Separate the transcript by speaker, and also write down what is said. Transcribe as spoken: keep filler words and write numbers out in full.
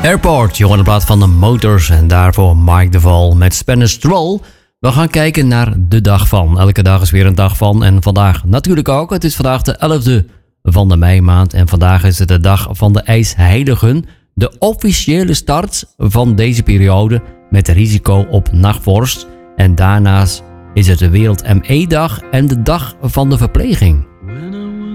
Speaker 1: Airport, je hoort een plaat van de Motors en daarvoor Mike de Val met Spanish Stroll. We gaan kijken naar de dag van. Elke dag is weer een dag van en vandaag natuurlijk ook. Het is vandaag de elfde van de meimaand en vandaag is het de dag van de ijsheiligen. De officiële start van deze periode met risico op nachtvorst. En daarnaast is het de Wereld M E-dag en de dag van de verpleging.